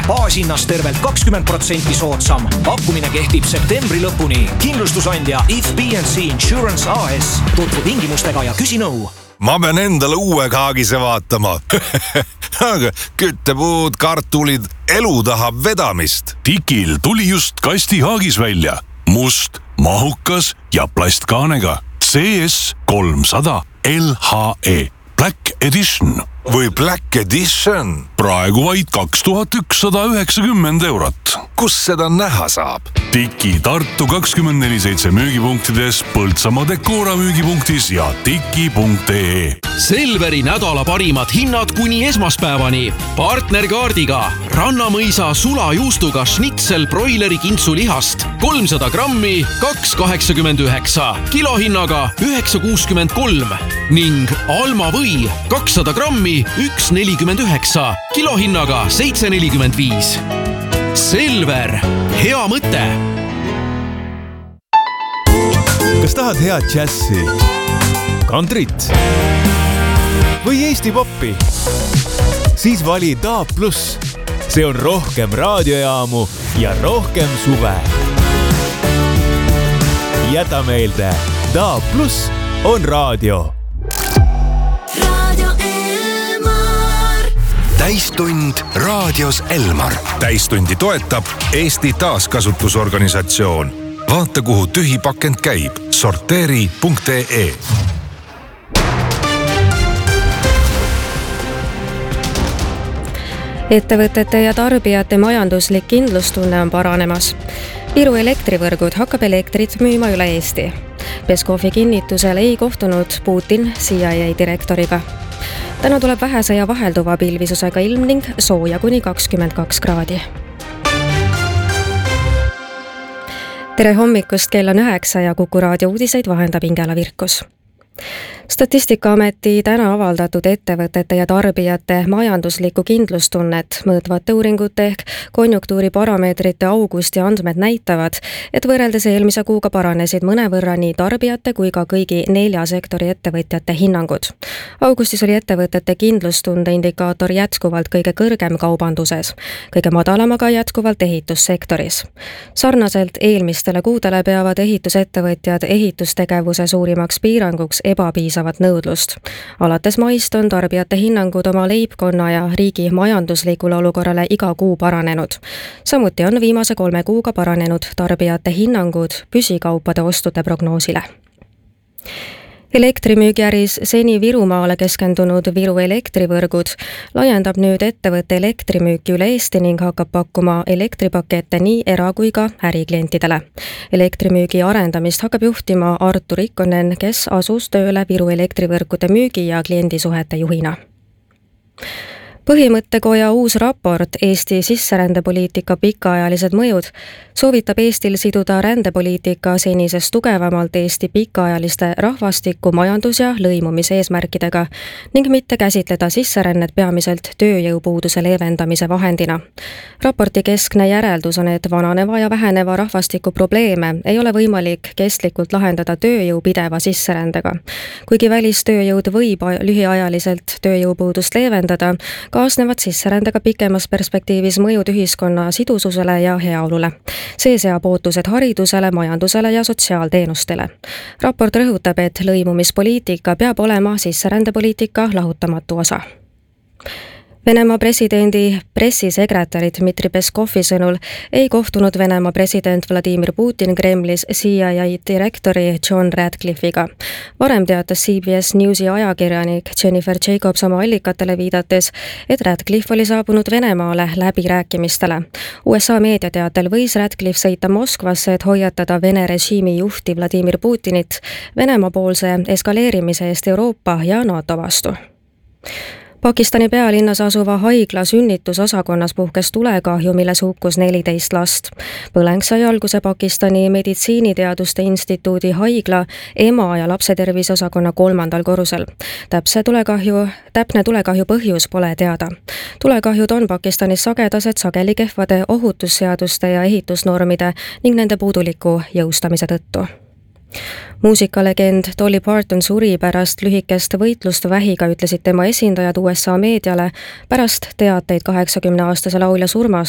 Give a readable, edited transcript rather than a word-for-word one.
Baashinnast tervelt 20% soodsam. Pakkumine kehtib septembri lõpuni. Kindlustusandja If P&C Insurance AS. Tutvu tingimustega ja küsi nõu. Ma pean endale uue kaagise vaatama. Aga küttepuud, kartulid, elu tahab vedamist. Tikil tuli just kastihaagis välja. Must, mahukas ja plastkaanega. CS 300 LHE Black Edition. Või Black Edition. Praegu vaid 2190 eurot. Kus seda näha saab? Tiki Tartu 24/7 müügipunktides, Põltsamaa Decora müügipunktis ja tiki.ee. Selveri nädala parimad hinnad kuni esmaspäevani. Partnerkaardiga Rannamõisa sulajuustuga schnitzel broileri kintsulihast 300 grammi 2,89, kilohinnaga 9,63 ning Alma või 200 grammi 1,49, kilohinnaga 7,45. Selver, hea mõte! Kas tahad head džässi, kantrit või Eesti poppi? Siis vali DAB+. See on rohkem raadiojaamu ja rohkem suve. Jäta meelde, DAB+ on raadio. Täistund raadios Elmar. Täistundi toetab Eesti taaskasutusorganisatsioon. Vaata, kuhu tühi pakend käib. Sorteeri.ee. Ettevõtete ja tarbijate majanduslik kindlustunne on paranemas. Viru elektrivõrgud hakkab elektrit müüma üle Eesti. Peskovi kinnitusel ei kohtunud Putin CIA direktoriga. Täna tuleb vähese ja vahelduva pilvisusega ilm ning sooja kuni 22 kraadi. Tere hommikust, kell on 9 ja Kuku raadio uudiseid vahendab Ingela Virkus. Statistikaameti täna avaldatud ettevõtete ja tarbijate majanduslikku kindlustunnet mõõtvate uuringute ehk konjunktuuriparameetrite augusti andmed näitavad, et võrreldes eelmise kuuga paranesid mõnevõrra nii tarbijate kui ka kõigi 4 sektori ettevõtjate hinnangud. Augustis oli ettevõtete kindlustunde indikaator jätkuvalt kõige kõrgem kaubanduses, kõige madalamaga jätkuvalt ehitussektoris. Sarnaselt eelmistele kuudele peavad ehitusettevõtjad ehitustegevuse suurimaks piiranguks ebapiisavat nõudlust. Alates maist on tarbijate hinnangud oma leibkonna ja riigi majanduslikule olukorrale iga kuu paranenud. Samuti on viimase 3 kuuga paranenud tarbijate hinnangud püsikaupade ostude prognoosile. Elektrimüügiäris seni Virumaale keskendunud Viru elektrivõrgud laiendab nüüd ettevõtte elektrimüüki üle Eesti ning hakkab pakkuma elektripakette nii era- kui ka äriklientidele. Elektrimüügi arendamist hakkab juhtima Artur Ikkonen, kes asus tööle Viru elektrivõrkude müügi ja kliendisuhete juhina. Põhimõttekoja uus raport Eesti sisserändepoliitika pikaajalised mõjud soovitab Eestil siduda rändepoliitika senisest tugevamalt Eesti pikaajaliste rahvastiku, majandus- ja lõimumise eesmärkidega ning mitte käsitleda sisserännet peamiselt tööjõupuuduse leevendamise vahendina. Raporti keskne järeldus on, et vananeva ja väheneva rahvastiku probleeme ei ole võimalik kestlikult lahendada tööjõu pideva sisserändega. Kuigi välistööjõud võib lühiajaliselt tööjõupuudust leevendada, kaasnevad sisserändega pikemas perspektiivis mõjud ühiskonna sidususele ja heaolule. See seab ootused haridusele, majandusele ja sotsiaalteenustele. Raport rõhutab, et lõimumispoliitika peab olema sisserändepoliitika lahutamatu osa. Venemaa presidendi pressisekretäri Dmitri Peskovi sõnul ei kohtunud Venemaa president Vladimir Putin Kremlis CIA direktori John Radcliffe'iga. Varem teatas CBS Newsi ajakirjanik Jennifer Jacobs oma allikatele viidates, et Radcliffe oli saabunud Venemaale läbirääkimistele. USA meediateatel võis Radcliffe sõita Moskvasse, et hoiatada Vene režiimi juhti Vladimir Putinit Venemaa poolse eskaleerimise eest Euroopa ja NATO vastu. Pakistani pealinnas asuva haigla sünnitusosakonnas puhkes tulekahju, milles hukkus 14 last. Põleng sai alguse Pakistani meditsiiniteaduste instituudi haigla ema- ja lapseterviseosakonna 3. korrusel. Täpne tulekahju põhjus pole teada. Tulekahjud on Pakistanis sagedased sageli kehvade ohutusseaduste ja ehitusnormide ning nende puuduliku jõustamise tõttu. Muusikalegend Dolly Parton suri pärast lühikest võitlust vähiga, ütlesid tema esindajad USA meediale pärast teateid 80-aastase laulja surmast